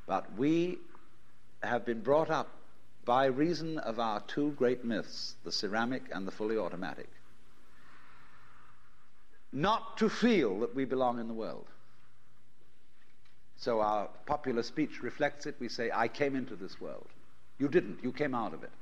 But we have been brought up by reason of our two great myths, the ceramic and the fully automatic, not to feel that we belong in the world. So our popular speech reflects it. We say, I came into this world. You didn't. You came out of it.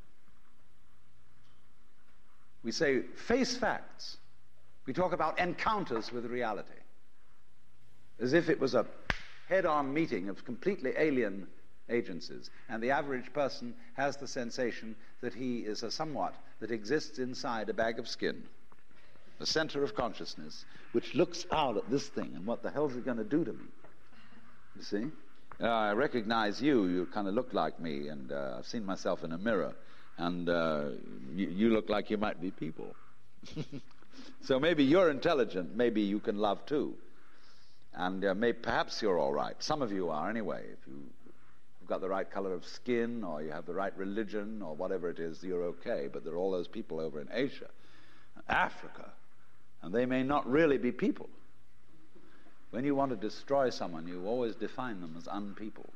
We say, face facts. We talk about encounters with reality, as if it was a head-on meeting of completely alien agencies, and the average person has the sensation that he is a somewhat that exists inside a bag of skin, a center of consciousness, which looks out at this thing, and what the hell is it going to do to me? You see? I recognize you. You kind of look like me, and I've seen myself in a mirror, and you look like you might be people. So maybe you're intelligent, maybe you can love too, and perhaps you're all right. Some of you are anyway. If you've got the right color of skin, or you have the right religion, or whatever it is, you're okay. But there are all those people over in Asia, Africa, and they may not really be people. When you want to destroy someone, you always define them as unpeople.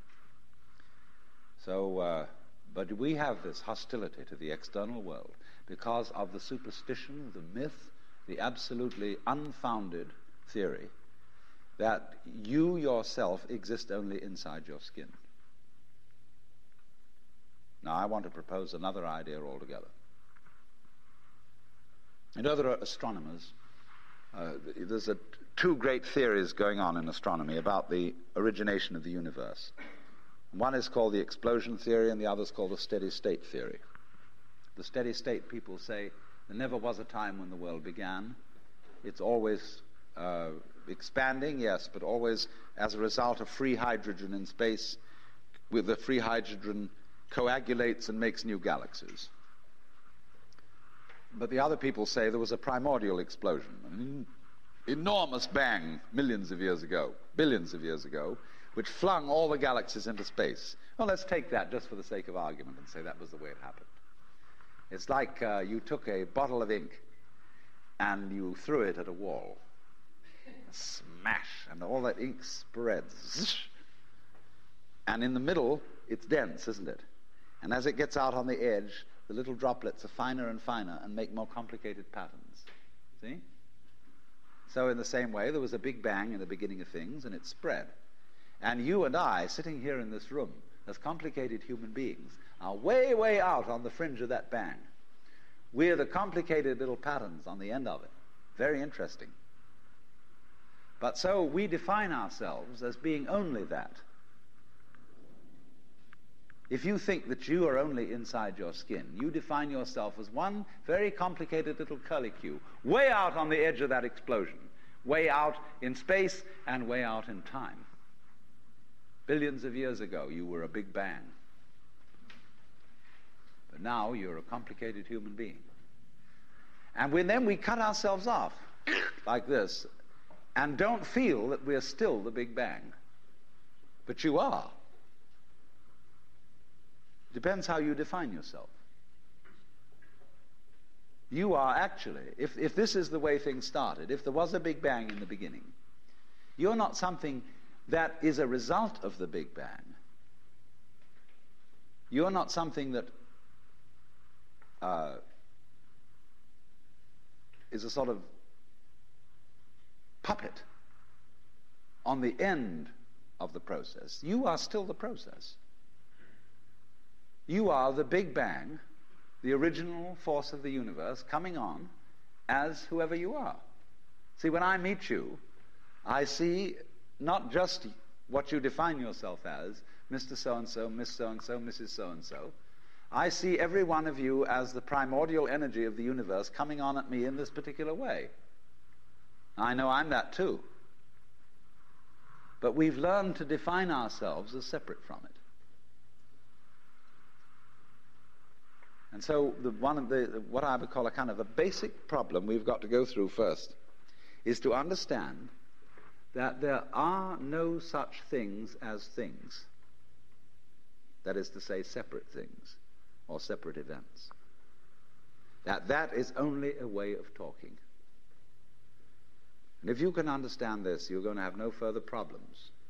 So, but we have this hostility to the external world because of the superstition, the myth, the absolutely unfounded theory that you yourself exist only inside your skin. Now, I want to propose another idea altogether. And other astronomers, there's two great theories going on in astronomy about the origination of the universe. One is called the explosion theory, and the other is called the steady state theory. The steady state people say there never was a time when the world began. It's always expanding, yes, but always as a result of free hydrogen in space, with the free hydrogen coagulates and makes new galaxies. But the other people say there was a primordial explosion, an enormous bang millions of years ago, billions of years ago, which flung all the galaxies into space. Well, let's take that just for the sake of argument and say that was the way it happened. It's like you took a bottle of ink and you threw it at a wall. Smash! And all that ink spreads. And in the middle, it's dense, isn't it? And as it gets out on the edge, the little droplets are finer and finer and make more complicated patterns. See? So in the same way, there was a big bang in the beginning of things, and it spread. And you and I, sitting here in this room, as complicated human beings, are way, way out on the fringe of that bang. We're the complicated little patterns on the end of it. Very interesting. But so we define ourselves as being only that. If you think that you are only inside your skin, you define yourself as one very complicated little curlicue, way out on the edge of that explosion, way out in space and way out in time. Billions of years ago, you were a big bang. But now you're a complicated human being. And then we cut ourselves off like this and don't feel that we're still the big bang. But you are. Depends how you define yourself. You are actually, if this is the way things started, if there was a big bang in the beginning, you're not something that is a result of the big bang. You're not something that is a sort of puppet on the end of the process. You are still the process. You are the Big Bang, the original force of the universe, coming on as whoever you are. See, when I meet you, I see not just what you define yourself as, Mr. So-and-so, Miss So-and-so, Mrs. So-and-so. I see every one of you as the primordial energy of the universe coming on at me in this particular way. I know I'm that too. But we've learned to define ourselves as separate from it. And so what I would call a kind of a basic problem we've got to go through first is to understand that there are no such things as things. That is to say, separate things or separate events. That is only a way of talking. And if you can understand this, you're going to have no further problems